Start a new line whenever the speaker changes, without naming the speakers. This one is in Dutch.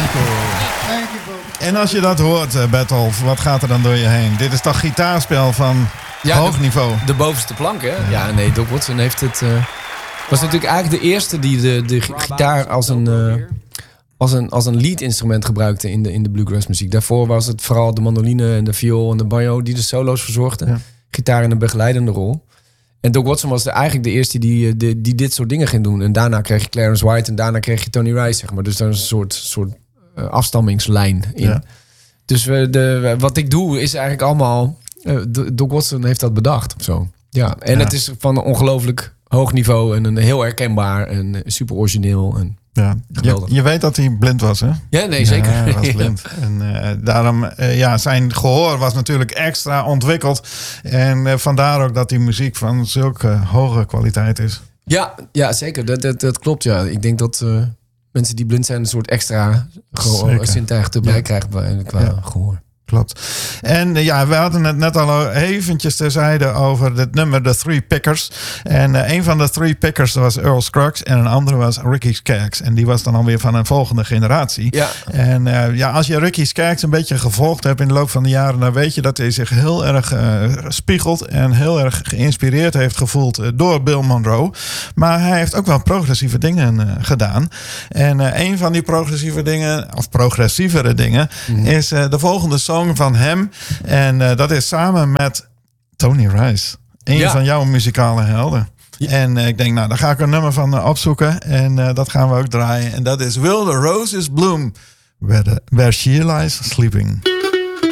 Thank you, folks.
En als je dat hoort, Bertolf, wat gaat er dan door je heen? Dit is toch gitaarspel van hoog niveau?
De bovenste plank, hè? Ja, nee, Doc Watson heeft het... was natuurlijk eigenlijk de eerste die de gitaar als een lead-instrument gebruikte in de bluegrass muziek. Daarvoor was het vooral de mandoline en de viool en de banjo die de solo's verzorgden. Ja. Gitaar in een begeleidende rol. En Doc Watson was eigenlijk de eerste die dit soort dingen ging doen. En daarna kreeg je Clarence White en daarna kreeg je Tony Rice, zeg maar. Dus daar is een soort afstammingslijn in. Ja. Dus wat ik doe is eigenlijk allemaal... Doc Watson heeft dat bedacht. Zo. Ja. En het is van een ongelooflijk hoog niveau en een heel herkenbaar en super origineel. En
ja. Je weet dat hij blind was, hè?
Ja, nee, zeker.
Ja, hij was blind. En daarom, zijn gehoor was natuurlijk extra ontwikkeld. En vandaar ook dat die muziek van zulke hoge kwaliteit is.
Ja, zeker. Dat klopt, ja. Ik denk dat mensen die blind zijn een soort extra zintuig erbij krijgen qua gehoor.
Klopt. En we hadden het net al eventjes terzijde over het nummer The Three Pickers. En een van de Three Pickers was Earl Scruggs en een andere was Ricky Skaggs. En die was dan alweer van een volgende generatie. Ja. En als je Ricky Skaggs een beetje gevolgd hebt in de loop van de jaren, dan weet je dat hij zich heel erg spiegelt en heel erg geïnspireerd heeft gevoeld door Bill Monroe. Maar hij heeft ook wel progressieve dingen gedaan. En een van die progressievere dingen is de volgende song van hem. En dat is samen met Tony Rice. Een van jouw muzikale helden. Ja. En ik denk, daar ga ik een nummer van opzoeken. En dat gaan we ook draaien. En dat is Will the Roses Bloom, where she lies sleeping.